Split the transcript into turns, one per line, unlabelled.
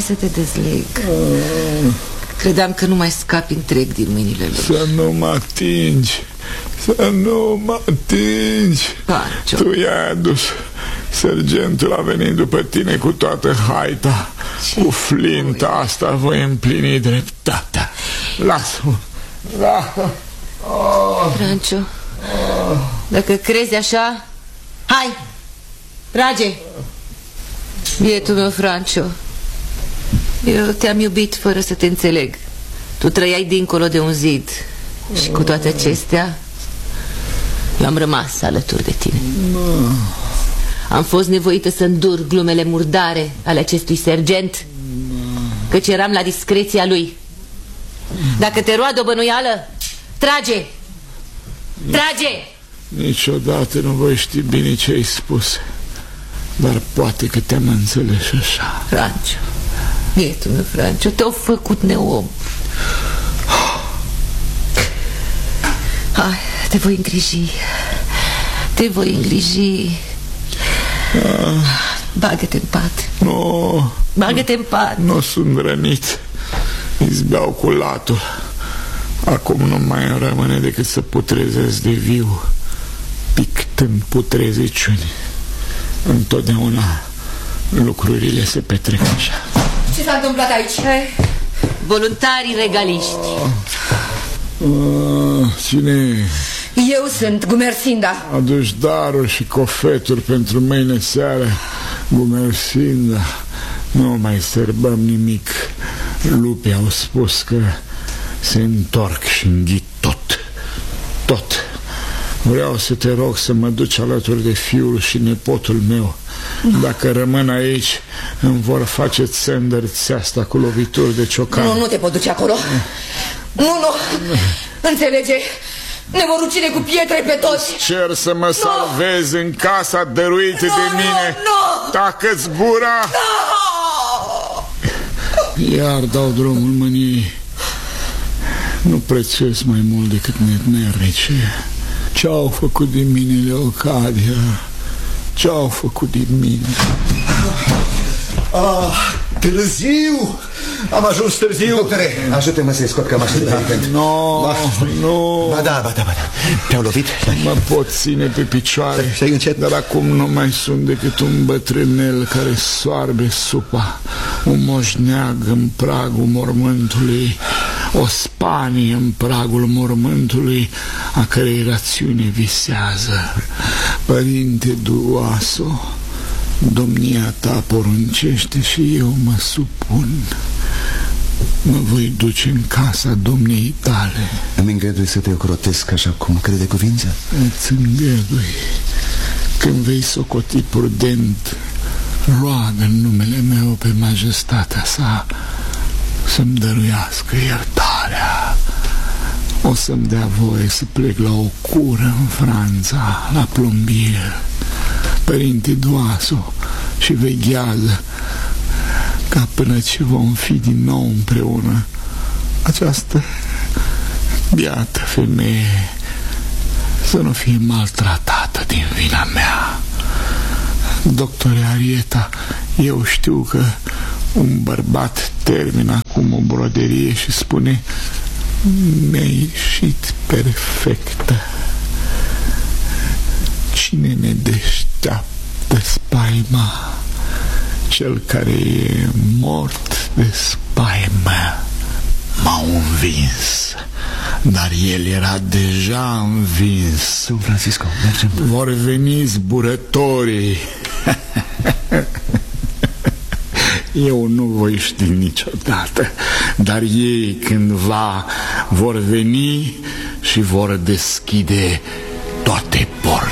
să te dezleg. Credeam că nu mai scapi întreg din mâinile lui.
Să nu mă atingi. Să nu mă atingi.
Pancio.
Tu i-ai adus. Sergentul a venit după tine cu toată haita. Cu flinta asta voi împlini dreptatea. Lasă-mă.
Francio, dacă crezi așa, hai, trage. Bietul meu, Francio, eu te-am iubit fără să te înțeleg. Tu trăiai dincolo de un zid. Și cu toate acestea eu am rămas alături de tine. Am fost nevoită să îndur glumele murdare ale acestui sergent, căci eram la discreția lui. Dacă te roade o bănuială, trage! Trage!
Niciodată nu voi ști bine ce ai spus, dar poate că te-am înțeles așa.
Francio, bietul meu, Francio, te-au făcut neom. Hai, te voi îngriji. Te voi îngriji. Bagă-te în pat.
Nu.
Bagă-te în pat.
Nu sunt rănit. Îți beau cu latul. Acum nu mai îmi rămâne decât să putrezesc de viu, pictând putreziciuni. Întotdeauna lucrurile se petrec așa.
Ce s-a întâmplat aici? Voluntarii regaliști.
Cine?
Eu sunt Gumersinda.
Aduci daruri și cofeturi pentru mâine seară, Gumersinda. Nu mai sărbăm nimic. Lupii au spus că se întorc și înghit tot. Vreau să te rog să mă duci alături de fiul și nepotul meu. Dacă rămân aici, îmi vor face țândărți asta cu lovituri de ciocan.
Nu te pot duce acolo. Nu. Înțelege? Ne vor ucide cu pietre pe toți.
Cer să mă salvezi în casa dăruită de mine. Tacă-ți gura. Iar dau drumul mâniei. Nu prețuiesc mai mult decât netmernice. Ce-au făcut din mine, Leocadia? Ce-au făcut din mine?
Târziu! Am ajuns târziu.
Doctore, ajută-mă să-i scot cămașa de medicament.
Nu. Ba da. Te-au lovit?
Mă pot ține pe picioare.
Stai încet.
Dar acum nu mai sunt decât un bătrânel care soarbe supa, un moșneag în pragul mormântului, o spanie în pragul mormântului, a cărei rațiune visează. Părinte Duaso, domnia ta poruncește și eu mă supun. Mă voi duce în casa domniei tale.
Îmi îngădui să te ocrotesc așa cum crede cuvința?
Îți îngădui. Când vei socoti prudent, roagă în numele meu pe majestatea sa să-mi dăruiască iertarea. O să-mi dea voie să plec la o cură în Franța, la plombier. Părinte Duaso, și veghează ca până ce vom fi din nou împreună, această biată femeie să nu fie maltratată din vina mea. Doctore Arieta, eu știu că un bărbat termină acum o broderie și spune: mi-a ieșit perfectă. Cine ne deșteaptă spaima? Cel care e mort de spaimă. M-a învins, dar el era deja învins.
Domn Francisco, mergem.
Vor veni zburătorii. Eu nu voi ști niciodată, dar ei cândva vor veni și vor deschide toate porțile.